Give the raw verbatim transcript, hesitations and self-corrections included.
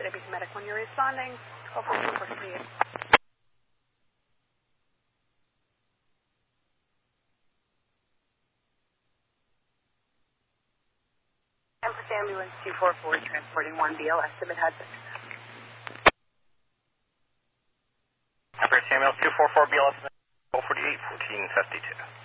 A B C Medic. When you're responding, twelve forty-four forty-eight. Empress Ambulance two four four transporting one B L S to Mid-Hudson. Empress Ambulance two four four B L S, twelve forty-eight, fourteen fifty-two.